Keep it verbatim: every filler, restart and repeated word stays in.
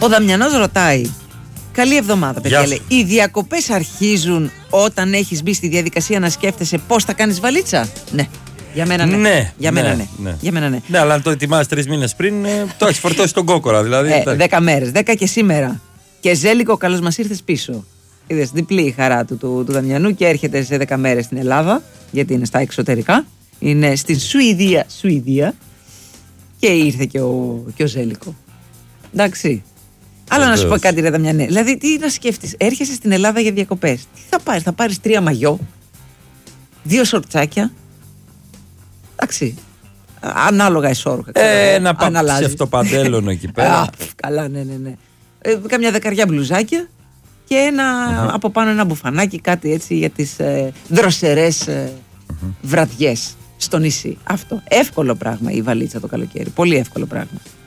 Ο Δαμιανός ρωτάει, καλή εβδομάδα παιδιά, λέει, οι διακοπές αρχίζουν όταν έχεις μπει στη διαδικασία να σκέφτεσαι πώς θα κάνεις βαλίτσα? Ναι. Για μένα ναι. Ναι, Για μένα ναι, ναι. ναι. Για μένα ναι. Ναι, αλλά αν το ετοιμάσεις τρεις μήνες πριν, ε, το έχεις φορτώσει τον κόκορα. Δηλαδή, ε, δέκα μέρες, δέκα και σήμερα. Και Ζέλικο, καλώς μας ήρθες πίσω. Είδες, διπλή η χαρά του, του, του Δαμιανού και έρχεται σε δέκα μέρες στην Ελλάδα, γιατί είναι στα εξωτερικά. Είναι στην Σουηδία, Σουηδία. Και ήρθε και ο, και ο Ζέλικο. Εντάξει. Αλλά να σου πω κάτι, ρε Δαμιανέ. Δηλαδή, τι να σκέφτεσαι, έρχεσαι στην Ελλάδα για διακοπές. Τι θα πάρεις, θα πάρεις τρία μαγιό, δύο σορτσάκια. Εντάξει. Ανάλογα εσόρουχα. Ε, ένα παντέλονο εκεί πέρα. Α, καλά, ναι, ναι, ναι. Ε, καμιά δεκαριά μπλουζάκια και ένα uh-huh. από πάνω ένα μπουφανάκι, κάτι έτσι για τις ε, δροσερές ε, uh-huh. βραδιές στο νησί. Αυτό. Εύκολο πράγμα η βαλίτσα το καλοκαίρι. Πολύ εύκολο πράγμα.